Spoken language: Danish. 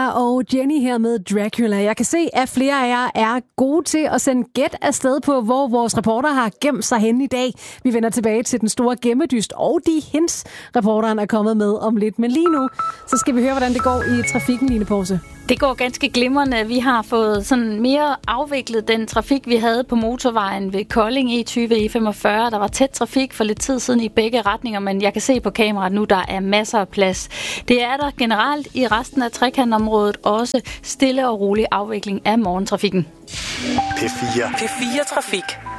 Gaga og Jenny her med Dracula. Jeg kan se, at flere af jer er gode til at sende gæt afsted på, hvor vores reporter har gemt sig henne i dag. Vi vender tilbage til den store gemmedyst og de hints, reporteren er kommet med om lidt. Men lige nu, så skal vi høre, hvordan det går i trafikken, Line Poulsen. Det går ganske glimrende. Vi har fået sådan mere afviklet den trafik, vi havde på motorvejen ved Kolding E20 E45. Der var tæt trafik for lidt tid siden i begge retninger, men jeg kan se på kameraet nu, der er masser af plads. Det er der generelt i resten af trekantområdet også stille og rolig afvikling af morgentrafikken. P4 Trafik.